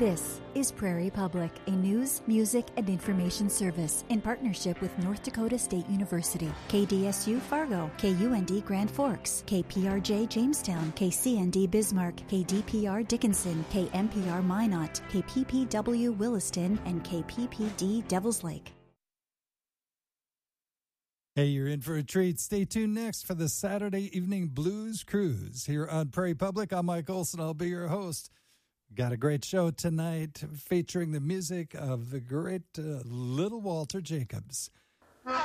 This is Prairie Public, a news, music, and information service in partnership with North Dakota State University, KDSU Fargo, KUND Grand Forks, KPRJ Jamestown, KCND Bismarck, KDPR Dickinson, KMPR Minot, KPPW Williston, and KPPD Devils Lake. Hey, you're in for a treat. Stay tuned next for the Saturday Evening Blues Cruise here on Prairie Public. I'm Mike Olson. I'll be your host. Got a great show tonight featuring the music of the great Little Walter Jacobs.